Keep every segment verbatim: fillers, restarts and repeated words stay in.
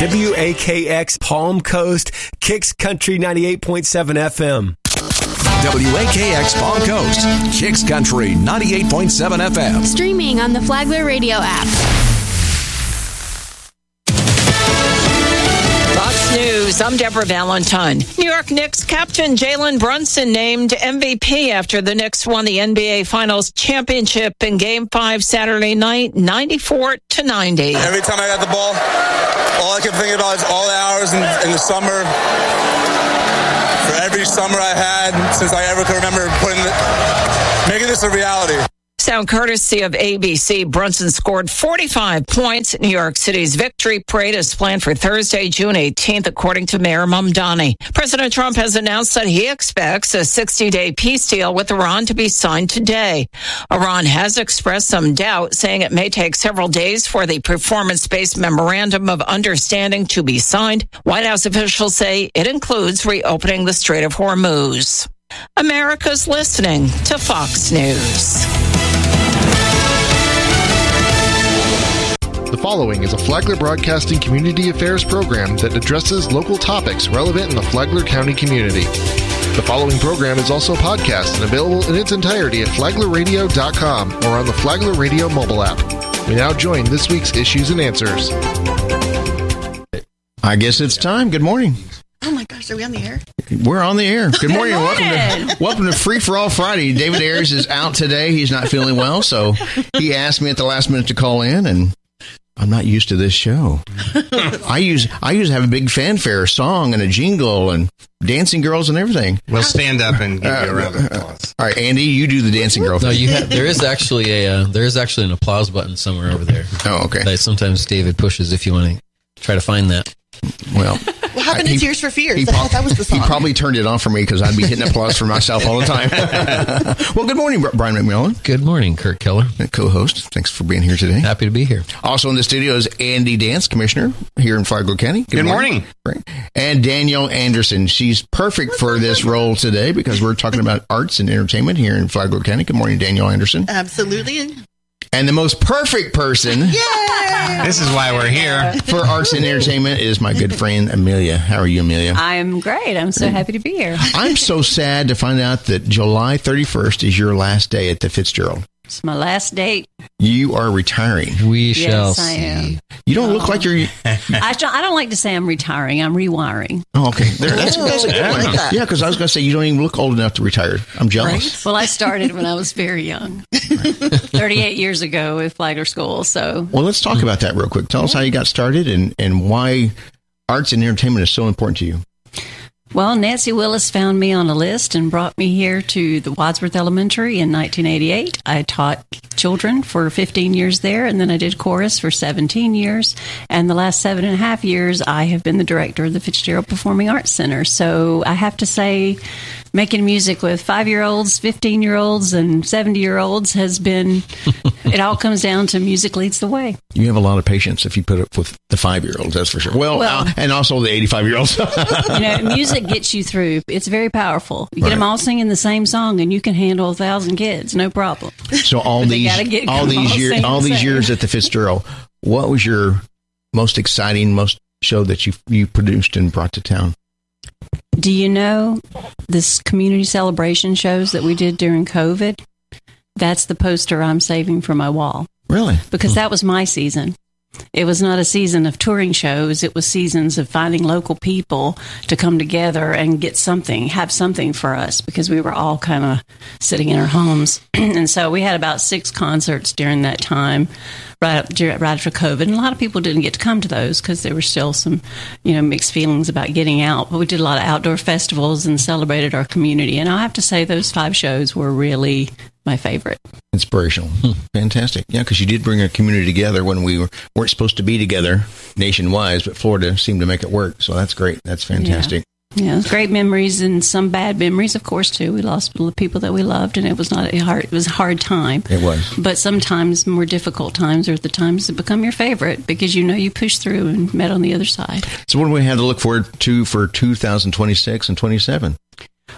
W A K X Palm Coast, Kicks Country ninety-eight point seven F M. W A K X Palm Coast, Kicks Country ninety-eight point seven F M. Streaming on the Flagler Radio app. Fox News, I'm Deborah Valentine. New York Knicks captain Jalen Brunson named M V P after the Knicks won the N B A Finals championship in Game five Saturday night, ninety-four to ninety. Every time I got the ball, all I kept thinking about is all the hours in, in the summer. For every summer I had since I ever could remember putting the, making this a reality. Sound courtesy of A B C. Brunson scored forty-five points. New York City's victory parade is planned for Thursday, June eighteenth, according to Mayor Mamdani. President Trump has announced that he expects a sixty-day peace deal with Iran to be signed today. Iran has expressed some doubt, saying it may take several days for the performance-based memorandum of understanding to be signed. White House officials say it includes reopening the Strait of Hormuz. America's listening to Fox News. The following is a Flagler Broadcasting Community Affairs program that addresses local topics relevant in the Flagler County community. The following program is also podcast and available in its entirety at flagler radio dot com or on the Flagler Radio mobile app. We now join this week's Issues and Answers. I guess it's time. Good morning. Oh my gosh, are we on the air? We're on the air. Good morning. Good morning. Welcome to, welcome to Free for All Friday. David Ayers is out today. He's not feeling well, so he asked me at the last minute to call in, and I'm not used to this show. I use I usually have a big fanfare, song, and a jingle, and dancing girls and everything. We'll stand up and give you a round of applause. All right, Andy, you do the dancing girl. No, you have, there is actually a uh, there is actually an applause button somewhere over there. Oh, okay. That sometimes David pushes if you want to try to find that. Well, what happened I, to he, Tears for Fears? He, I thought that was the song. He probably turned it on for me because I'd be hitting applause for myself all the time. Well, good morning, Brian McMillan. Good morning, Kurt Keller. Co-host. Thanks for being here today. Happy to be here. Also in the studio is Andy Dance, Commissioner here in Flagler County. Good, good morning. morning. And Danielle Anderson. She's perfect for this role today because we're talking about arts and entertainment here in Flagler County. Good morning, Danielle Anderson. Absolutely. And the most perfect person Yay! This is why we're here for arts and entertainment is my good friend Amelia. How are you, Amelia? I'm great. I'm so happy to be here. I'm so sad to find out that July thirty-first is your last day at the Fitzgerald. It's my last date. You are retiring. We yes, shall I see. Am. You don't oh. look like you're... I, don't, I don't like to say I'm retiring. I'm rewiring. Oh, okay. There, that's, oh, that's a good I one. like that. Yeah, because I was going to say you don't even look old enough to retire. I'm jealous. Right? Well, I started when I was very young. thirty-eight years ago with Flagler School. So, well, let's talk about that real quick. Tell us how you got started and, and why arts and entertainment is so important to you. Well, Nancy Willis found me on a list and brought me here to the Wadsworth Elementary in nineteen eighty-eight. I taught children for fifteen years there, and then I did chorus for seventeen years. And the last seven and a half years, I have been the director of the Fitzgerald Performing Arts Center. So I have to say, making music with five-year-olds, fifteen-year-olds, and seventy-year-olds has been, it all comes down to music leads the way. You have a lot of patience if you put up with the five-year-olds, that's for sure. Well, well uh, and also the eighty-five-year-olds. You know, music gets you through. It's very powerful. You get right. them all singing the same song, and you can handle a thousand kids, no problem. So all these, all these years, all these years at the Fitzgerald, what was your most exciting, most show that you you produced and brought to town? Do you know this community celebration shows that we did during COVID? That's the poster I'm saving for my wall. Really? Because that was my season. It was not a season of touring shows. It was seasons of finding local people to come together and get something, have something for us, because we were all kind of sitting in our homes. And so we had about six concerts during that time, right up, right after COVID. And a lot of people didn't get to come to those because there were still some, you know, mixed feelings about getting out. But we did a lot of outdoor festivals and celebrated our community. And I have to say those five shows were really my favorite. Inspirational. Hmm. Fantastic. Yeah, because you did bring a community together when we were, weren't supposed to be together nationwide, but Florida seemed to make it work. So that's great. That's fantastic. Yeah, yeah, it was great memories and some bad memories, of course, too. We lost people that we loved, and it was not a hard, it was a hard time. It was. But sometimes more difficult times are the times that become your favorite because you know you pushed through and met on the other side. So what do we have to look forward to for two thousand twenty-six and twenty-seven?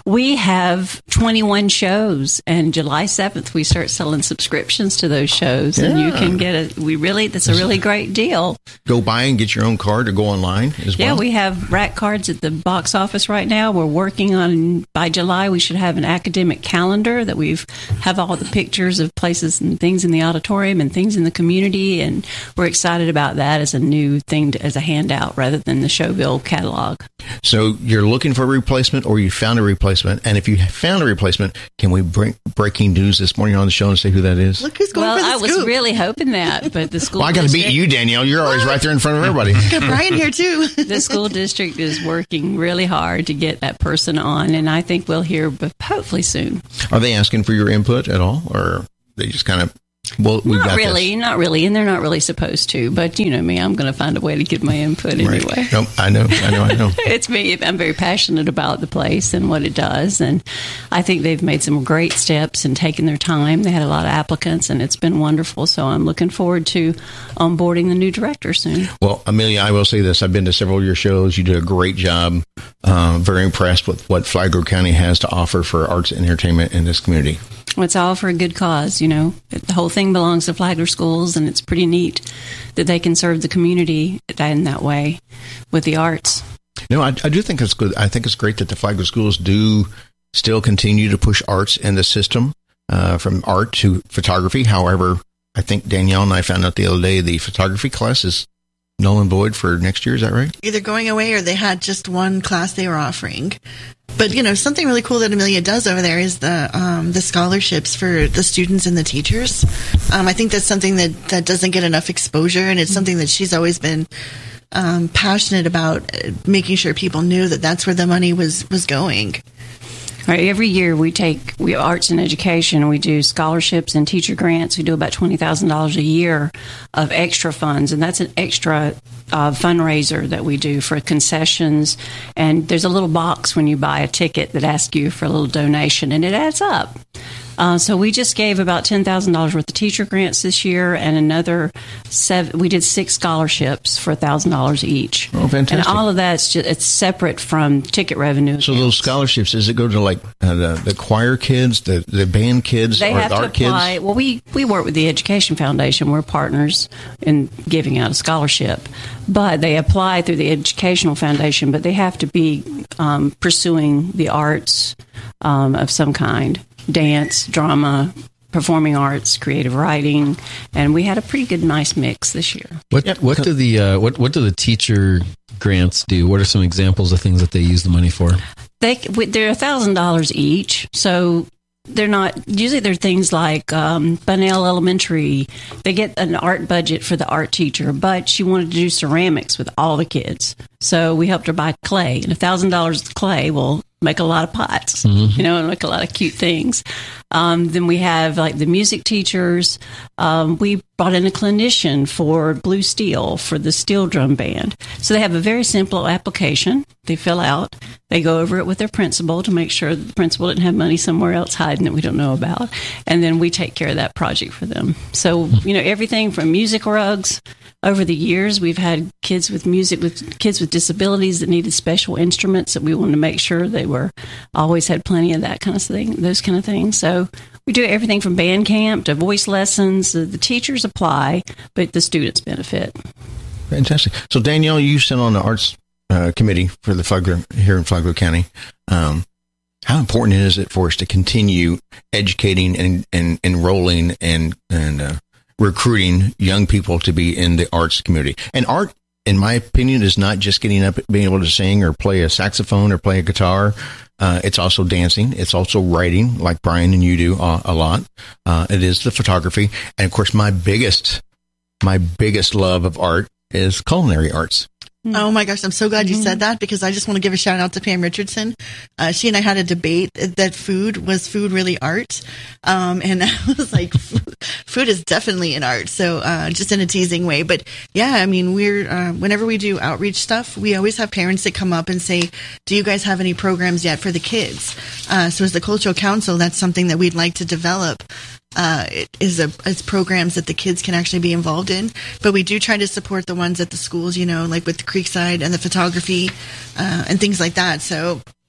We have twenty-one shows, and July seventh we start selling subscriptions to those shows, and you Yeah. can get a. We really that's a really great deal. Go buy and get your own card or go online as Yeah, well. we have rack cards at the box office right now. We're working on, by July, we should have an academic calendar that we've have all the pictures of places and things in the auditorium and things in the community, and we're excited about that as a new thing, to, as a handout rather than the show bill catalog. So you're looking for a replacement, or you found a replacement, and if you found a replacement, can we bring breaking news this morning on the show and say who that is? Look who's going Well, for the I was scoop. really hoping that, but the school Well, I got to beat district- you, Danielle. You're always right there in front of everybody. Got Brian here too. the school district is working really hard to get that person on, and I think we'll hear b- hopefully soon. Are they asking for your input at all, or they just kind of? Well, we've Not got really, this. not really, and they're not really supposed to. But you know me, I'm going to find a way to give my input Right. anyway. Nope, I know, I know, I know. It's me. I'm very passionate about the place and what it does, and I think they've made some great steps and taken their time. They had a lot of applicants, and it's been wonderful. So I'm looking forward to onboarding the new director soon. Well, Amelia, I will say this. I've been to several of your shows. You did a great job. Uh, very impressed with what Flagler County has to offer for arts and entertainment in this community. It's all for a good cause, you know. The whole thing belongs to Flagler Schools, and it's pretty neat that they can serve the community in that way with the arts. No, I, I do think it's good. I think it's great that the Flagler schools do still continue to push arts in the system, uh, from art to photography. However, I think Danielle and I found out the other day the photography class is null and void for next year. Is that right? Either going away or they had just one class they were offering. But, you know, something really cool that Amelia does over there is the um, the scholarships for the students and the teachers. Um, I think that's something that, that doesn't get enough exposure, and it's something that she's always been um, passionate about, uh, making sure people knew that that's where the money was, was going. Right, every year we take we arts and education. We do scholarships and teacher grants. We do about twenty thousand dollars a year of extra funds, and that's an extra uh, fundraiser that we do for concessions. And there's a little box when you buy a ticket that asks you for a little donation, and it adds up. Uh, so we just gave about ten thousand dollars worth of teacher grants this year, and another seven. We did six scholarships for a thousand dollars each. Oh, fantastic! And all of that's just, it's separate from ticket revenue. So those scholarships, does it go to like uh, the the choir kids, the the band kids, They or have the to art apply. kids? Well, we, we work with the Education Foundation. We're partners in giving out a scholarship. But they apply through the Educational Foundation, but they have to be um, pursuing the arts um, of some kind. Dance, drama, performing arts, creative writing. And we had a pretty good, nice mix this year. What what do the uh, what what do the teacher grants do? What are some examples of things that they use the money for? They they're a thousand dollars each, so they're not usually they're things like um, Bunnell Elementary. They get an art budget for the art teacher, but she wanted to do ceramics with all the kids, so we helped her buy clay, and a thousand dollars of clay will make a lot of pots, Mm-hmm. you know, and make a lot of cute things. Um, then we have like the music teachers. Um, we brought in a clinician for Blue Steel for the steel drum band. So they have a very simple application. They fill out. They go over it with their principal to make sure that the principal didn't have money somewhere else hiding that we don't know about. And then we take care of that project for them. So, you know, everything from music rugs. Over the years, we've had kids with music, with kids with disabilities that needed special instruments that we wanted to make sure they were always had plenty of that kind of thing, those kind of things. So we do everything from band camp to voice lessons. The teachers apply, but the students benefit. Fantastic. So Danielle, you sit on the arts uh, committee for the Flagler here in Flagler County. Um, how important is it for us to continue educating and, and enrolling and and uh, recruiting young people to be in the arts community? And art, in my opinion, is not just getting up, being able to sing or play a saxophone or play a guitar. Uh, it's also dancing. It's also writing, like Brian and you do uh, a lot. Uh, it is the photography, and of course, my biggest, my biggest love of art is culinary arts. Oh my gosh, I'm so glad you said that, because I just want to give a shout out to Pam Richardson. Uh, she and I had a debate that food was food really art. Um, and I was like, food is definitely an art. So, uh, just in a teasing way. But yeah, I mean, we're, uh, whenever we do outreach stuff, we always have parents that come up and say, do you guys have any programs yet for the kids? Uh, so as the cultural council, that's something that we'd like to develop. Uh, it is a it's programs that the kids can actually be involved in, but we do try to support the ones at the schools, you know, like with the Creekside and the photography uh, and things like that. So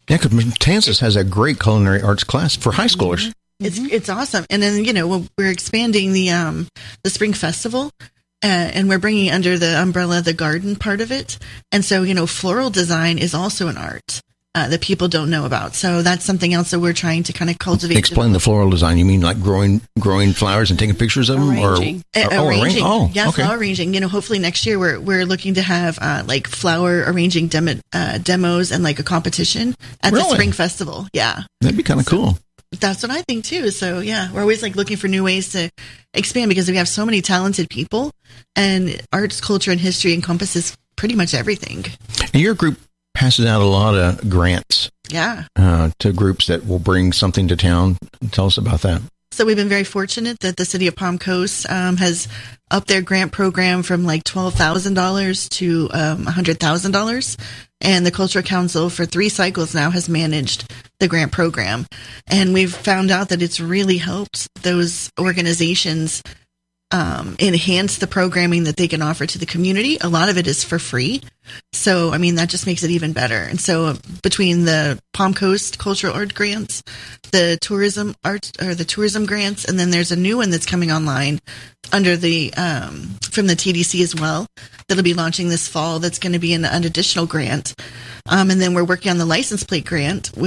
Yeah, because Matanzas has a great culinary arts class for high schoolers. It's it's awesome. And then, you know, we're expanding the um the spring festival, uh, and we're bringing under the umbrella the garden part of it. And so, you know, floral design is also an art uh, that people don't know about. So that's something else that we're trying to kind of cultivate. Explain the floral design. You mean like growing growing flowers and taking pictures of them? Arranging. Or, Uh, oh, arranging. Oh, yeah, okay. flower arranging. You know, hopefully next year we're we're looking to have uh, like flower arranging demo, uh, demos and like a competition at Really? the spring festival. Yeah. That'd be kind of So- cool. That's what I think too. So yeah, we're always like looking for new ways to expand because we have so many talented people, and arts, culture, and history encompasses pretty much everything. And your group passes out a lot of grants Yeah. uh, to groups that will bring something to town. Tell us about that. So we've been very fortunate that the city of Palm Coast um, has upped their grant program from like twelve thousand dollars to um, one hundred thousand dollars. And the Cultural Council for three cycles now has managed the grant program. And we've found out that it's really helped those organizations um, enhance the programming that they can offer to the community. A lot of it is for free. So, I mean, that just makes it even better. And so uh, between the Palm Coast Cultural Art Grants, the tourism arts or the tourism grants, and then there's a new one that's coming online under the um, from the T D C as well that'll be launching this fall. That's going to be an, an additional grant, um, and then we're working on the license plate grant.